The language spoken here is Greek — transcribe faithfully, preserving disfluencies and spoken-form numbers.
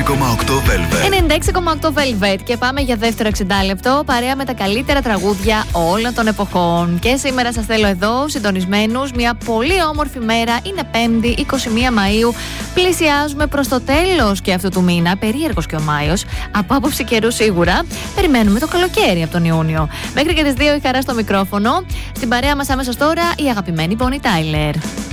κόμμα οκτώ Velvet. ενενήντα έξι κόμμα οκτώ Velvet. Και πάμε για δεύτερο εξήντα λεπτό παρέα με τα καλύτερα τραγούδια όλων των εποχών. Και σήμερα σας θέλω εδώ συντονισμένους. Μια πολύ όμορφη μέρα. Είναι Πέμπτη, εικοστή πρώτη Μαΐου. Πλησιάζουμε προς το τέλος και αυτού του μήνα. Περίεργος και ο Μάιος. Από άποψη καιρού σίγουρα. Περιμένουμε το καλοκαίρι από τον Ιούνιο. Μέχρι και τις δύο η Χαρά στο μικρόφωνο. Στην παρέα μας άμεσα τώρα η αγαπημένη Bonnie Tyler.